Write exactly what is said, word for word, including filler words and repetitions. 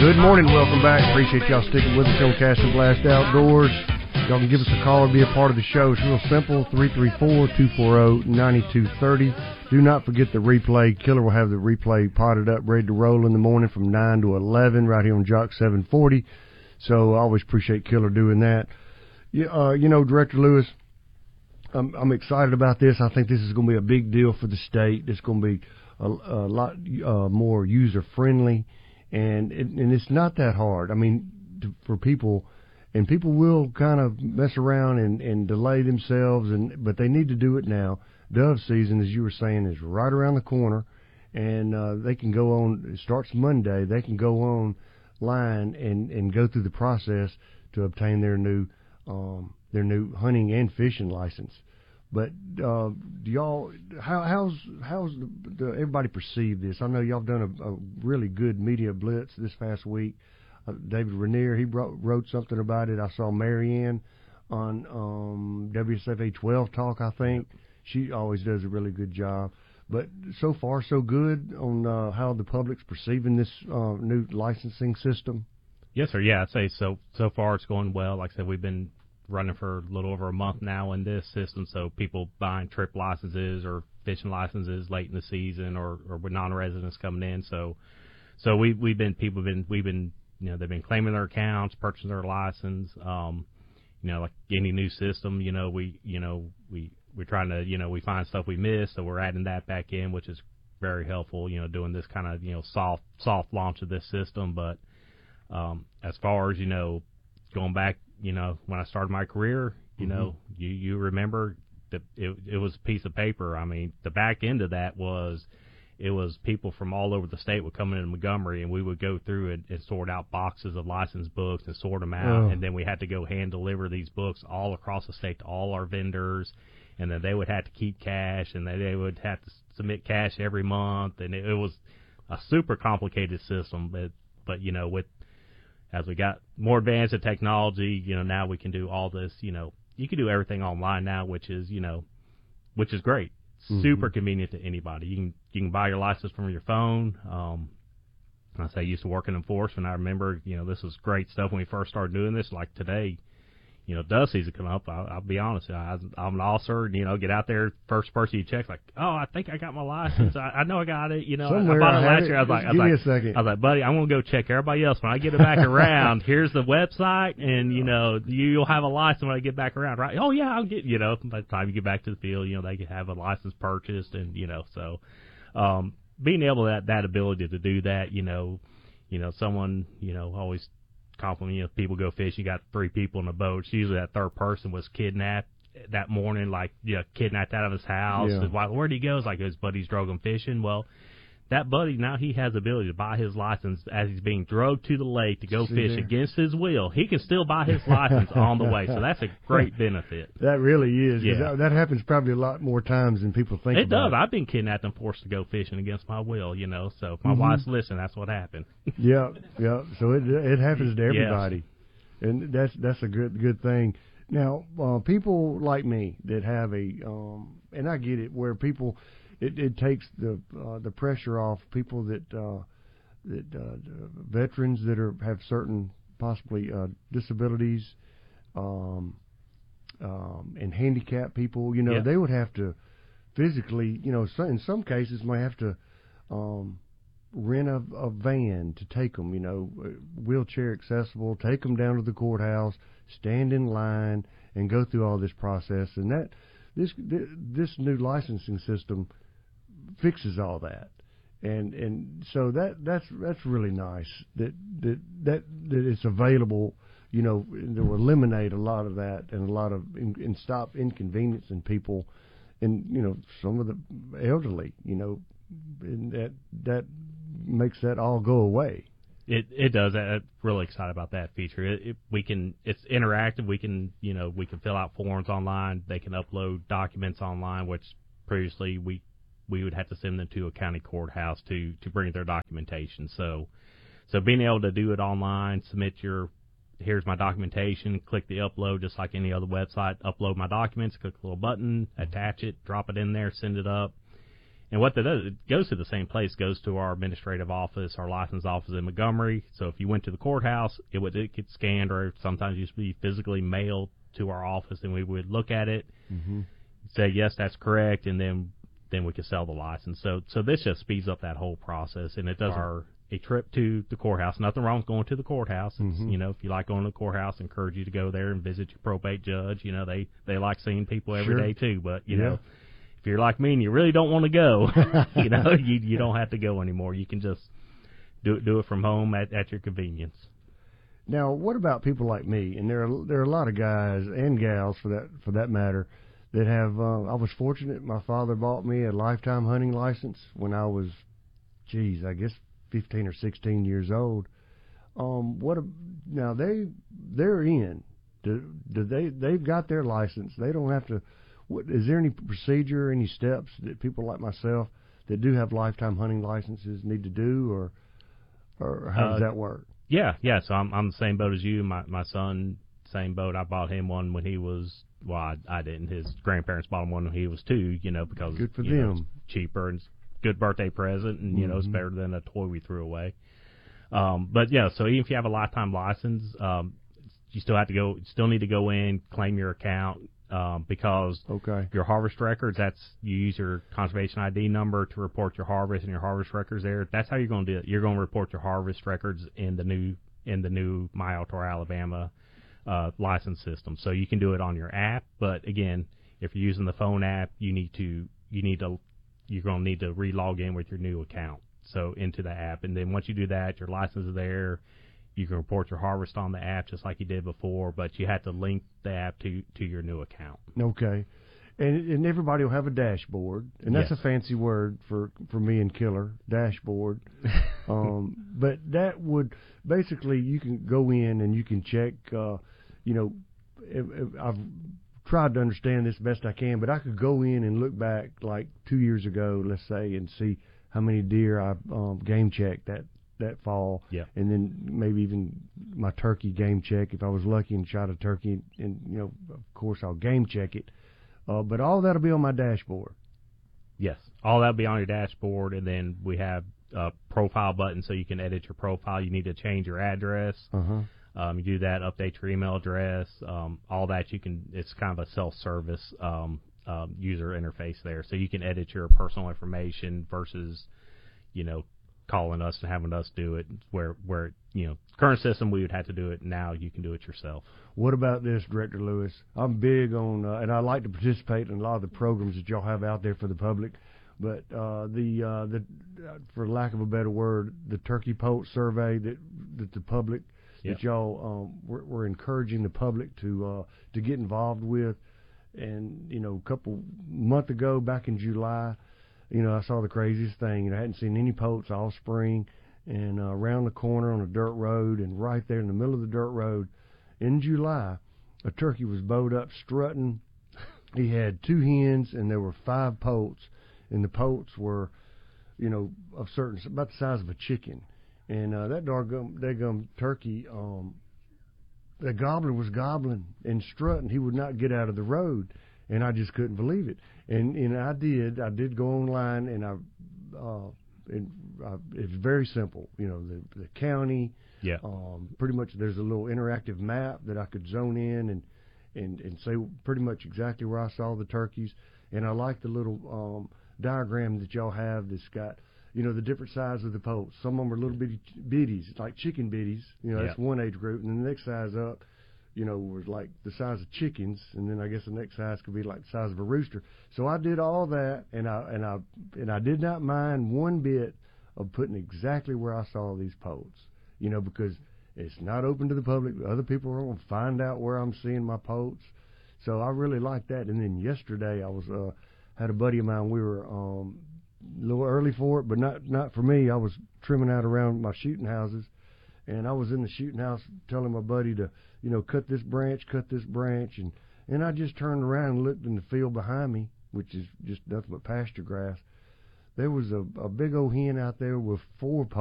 Good morning, welcome back. Appreciate y'all sticking with us on Castle Blast Outdoors. Y'all can give us a call or be a part of the show. It's real simple, three three four, two four zero, nine two three zero. Do not forget the replay. Killer will have the replay potted up, ready to roll in the morning from nine to eleven right here on Jock seven forty. So I always appreciate Killer doing that. You, uh, you know, Director Lewis, I'm, I'm excited about this. I think this is going to be a big deal for the state. It's going to be a, a lot uh, more user-friendly. And it, and it's not that hard. I mean, to, for people, and people will kind of mess around and, and delay themselves, and but they need to do it now. Dove season, as you were saying, is right around the corner, and uh, they can go on. It starts Monday. They can go online and, and go through the process to obtain their new um, their new hunting and fishing license. But uh, do y'all, how, how's how's the, the, everybody perceive this? I know y'all done a, a really good media blitz this past week. Uh, David Raniere, he wrote, wrote something about it. I saw Marianne on um, W S F A twelve Talk, I think. She always does a really good job. But so far, so good on uh, how the public's perceiving this uh, new licensing system? Yes, sir. Yeah, I'd say so. So far, it's going well. Like I said, we've been running for a little over a month now in this system, so people buying trip licenses or fishing licenses late in the season, or, or with non-residents coming in. So, so we we've been people have been we've been you know they've been claiming their accounts, purchasing their license. Um, you know, like any new system, you know we you know we we're trying to you know we find stuff we missed, so we're adding that back in, which is very helpful. You know, doing this kind of you know soft soft launch of this system, but um, as far as you know, going back. You know, when I started my career, you mm-hmm. know, you, you remember that it, it was a piece of paper. I mean, the back end of that was, it was people from all over the state would come into Montgomery, and we would go through and, and sort out boxes of license books and sort them out. Oh. And then we had to go hand deliver these books all across the state to all our vendors. And then they would have to keep cash, and they would have to submit cash every month. And it, it was a super complicated system. But, but, you know, with, as we got more advanced in technology, you know, now we can do all this, you know, you can do everything online now, which is, you know, which is great. Mm-hmm. Super convenient to anybody. You can, you can buy your license from your phone. Um, I say I used to work in enforcement. I remember, you know, this was great stuff when we first started doing this. Like today, you know, dove season come up. I'll, I'll be honest. I, I'm an officer, and, you know, get out there, first person you check, like, oh, I think I got my license. I, I know I got it. You know, Somewhere I bought I it last it. year. I was like, Give I was me like, a second. I was like, buddy, I'm going to go check everybody else. When I get it back around, here's the website, and, you know, you'll have a license when I get back around, right? Oh, yeah, I'll get, you know, by the time you get back to the field, you know, they can have a license purchased, and, you know, so um, being able to, that, that ability to do that, you know, you know, someone, you know, always compliment, you know, people go fish, you got three people in a boat. It's usually that third person was kidnapped that morning, like, you know, kidnapped out of his house. Yeah. Why, where'd he go? It's like his buddies drove him fishing. Well, that buddy, now he has the ability to buy his license as he's being drugged to the lake to go See fish there. against his will. He can still buy his license on the way, so that's a great benefit. That really is. Yeah. That, that happens probably a lot more times than people think it about. does. I've been kidnapped and forced to go fishing against my will, you know, so if my mm-hmm. wife's listening, that's what happened. yeah, yeah. So it it happens to everybody. Yes. And that's that's a good good thing. Now, uh, people like me that have a, um, and I get it, where people, it, it takes the uh, the pressure off people that uh, that uh, veterans that are have certain possibly uh, disabilities, um, um, and handicapped people. You know, yeah. they would have to physically, you know, so in some cases might have to. Um, rent a, a van to take them, you know, wheelchair accessible, take them down to the courthouse, stand in line, and go through all this process. And that this this new licensing system fixes all that. And and so that that's that's really nice that that that, that it's available. You know, to eliminate a lot of that and a lot of in, and stop inconveniencing people, and you know, some of the elderly, you know, and that that makes that all go away. It it does. I'm really excited about that feature. It, it, we can it's interactive. We can you know we can fill out forms online. They can upload documents online, which previously we we would have to send them to a county courthouse to to bring their documentation. So so being able to do it online, submit your here's my documentation, click the upload just like any other website. Upload my documents. Click the little button, attach it, drop it in there, send it up. And what that does, it goes to the same place, goes to our administrative office, our license office in Montgomery. So if you went to the courthouse, it would it get scanned, or sometimes it used to be physically mailed to our office, and we would look at it, mm-hmm. say, yes, that's correct, and then then we could sell the license. So so this just speeds up that whole process, and it does our a trip to the courthouse. Nothing wrong with going to the courthouse. It's, mm-hmm. you know, if you like going to the courthouse, I encourage you to go there and visit your probate judge. You know, they, they like seeing people every sure. day too, but, you yeah. know, if you're like me and you really don't want to go, you know, you you don't have to go anymore. You can just do it do it from home at, at your convenience. Now, what about people like me? And there are there are a lot of guys and gals for that for that matter that have. Uh, I was fortunate. My father bought me a lifetime hunting license when I was, geez, I guess fifteen or sixteen years old. Um, what a, now they they're in. Do, do they they've got their license? They don't have to. What, is there any procedure, any steps that people like myself that do have lifetime hunting licenses need to do, or or how does uh, that work? Yeah, yeah. So I'm I'm the same boat as you. My my son, same boat. I bought him one when he was well, I, I didn't. His grandparents bought him one when he was two. You know, because good for you them. know, it's cheaper and it's good birthday present, and you mm-hmm. know it's better than a toy we threw away. Um, but yeah, so even if you have a lifetime license, um, you still have to go. Still need to go in, claim your account. Um, because okay. your harvest records, that's you use your conservation I D number to report your harvest, and your harvest records there. That's how you're going to do it. You're going to report your harvest records in the new in the new My Outdoor Alabama uh, license system. So you can do it on your app, but again, if you're using the phone app, you need to you need to you're going to need to re-log in with your new account. So into the app, and then once you do that, your license is there. You can report your harvest on the app just like you did before, but you have to link the app to, to your new account. Okay. And and everybody will have a dashboard, and that's yes. a fancy word for, for me and Killer, dashboard. um, but that would, basically, you can go in and you can check, uh, you know, if, if I've tried to understand this best I can, but I could go in and look back like two years ago, let's say, and see how many deer I um, game checked that that fall, yeah. and then maybe even my turkey game check if I was lucky and shot a turkey, and you know, of course I'll game check it, uh, but all that'll be on my dashboard. Yes, all that'll be on your dashboard, and then we have a profile button so you can edit your profile. You need to change your address. Uh-huh. Um, you do that, update your email address, um, all that you can. It's kind of a self-service um, um, user interface there, so you can edit your personal information versus, you know, calling us and having us do it, where where you know current system we would have to do it. Now you can do it yourself. What about this, Director Lewis? I'm big on, uh, and I like to participate in a lot of the programs that y'all have out there for the public. But uh, the uh, the uh, for lack of a better word, the turkey poult survey that that the public yep. that y'all um, we're, we're encouraging the public to uh, to get involved with. And you know, a couple month ago, back in July, you know, I saw the craziest thing. You know, I hadn't seen any poults all spring, and uh, around the corner on a dirt road, and right there in the middle of the dirt road, in July, a turkey was bowed up, strutting. He had two hens, and there were five poults, and the poults were, you know, of certain about the size of a chicken. And uh, that doggone, daggum turkey, um, the gobbler was gobbling and strutting. He would not get out of the road. And I just couldn't believe it, and and I did. I did go online, and I, uh, and I, it's very simple. You know, the the county. Yeah. Um, pretty much, there's a little interactive map that I could zone in and and and say pretty much exactly where I saw the turkeys. And I like the little um, diagram that y'all have that's got, you know, the different sizes of the poults. Some of them are little bitty bitties, like chicken bitties. You know, yeah. that's one age group, and then the next size up, you know, was like the size of chickens, and then I guess the next size could be like the size of a rooster. So I did all that, and I and I and I did not mind one bit of putting exactly where I saw these poults, you know, because it's not open to the public. Other people are going to find out where I'm seeing my poults. So I really like that. And then yesterday I was uh, had a buddy of mine. We were um, a little early for it, but not not for me. I was trimming out around my shooting houses. And I was in the shooting house telling my buddy to, you know, cut this branch, cut this branch. And, and I just turned around and looked in the field behind me, which is just nothing but pasture grass. There was a, a big old hen out there with four poults.